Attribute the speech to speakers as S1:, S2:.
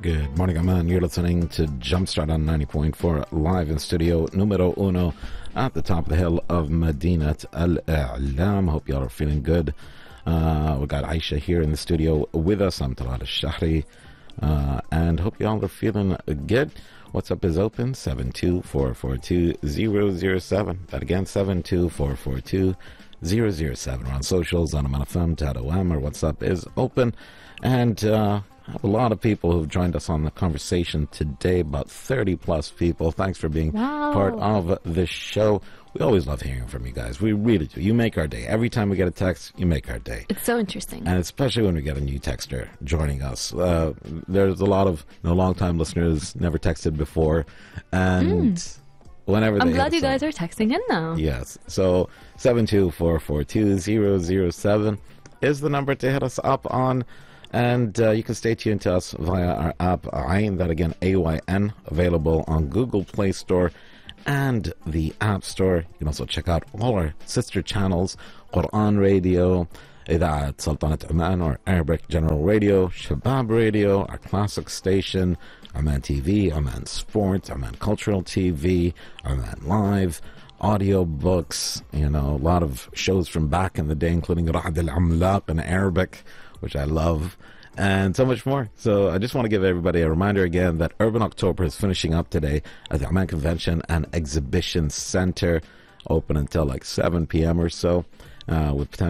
S1: Good morning, Amman. You're listening to Jumpstart on 90.4 live in studio numero uno at the top of the hill of Madinat Al-A'lam. Hope y'all are feeling good. We got Aisha here in the studio with us. I'm Talal Al-Shahri. And hope y'all are feeling good. WhatsApp is open, 72442-007. That again, 72442-007. We're on socials, on Amman FM, TADOM. Our WhatsApp is open. And I have a lot of people who've joined us on the conversation today, about 30 plus people. Thanks for being part of the show. We always love hearing from you guys. We really do. You make our day. Every time we get a text, you make our day.
S2: It's so interesting.
S1: And especially when we get a new texter joining us. There's a lot of long-time listeners, never texted before. And whenever
S2: I'm glad you guys are texting in now.
S1: Yes. So 72442-007 is the number to hit us up on. And you can stay tuned to us via our app, Ayn, that again, AYN, available on Google Play Store and the App Store. You can also check out all our sister channels, Quran Radio, إذاعة سلطنة عمان, or Arabic General Radio, Shabab Radio, our classic station, Amman TV, Amman Sports, Amman Cultural TV, Amman Live, audio books, a lot of shows from back in the day, including Ra'd al-Amlaq in Arabic, which I love, and so much more. So I just want to give everybody a reminder again that Urban October is finishing up today at the Amman Convention and Exhibition Center, open until like 7 p.m. or so, with potential